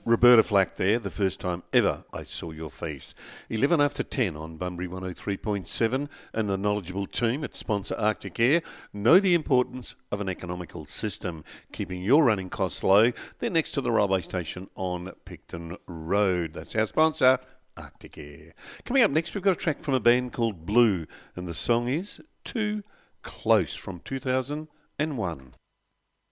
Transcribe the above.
Roberta Flack there, the first time ever I saw your face. 11 after 10 on Bunbury 103.7, and the knowledgeable team at sponsor Arctic Air know the importance of an economical system, keeping your running costs low. They're next to the railway station on Picton Road. That's our sponsor, Arctic Air. Coming up next, we've got a track from a band called Blue, and the song is Too Close from 2001.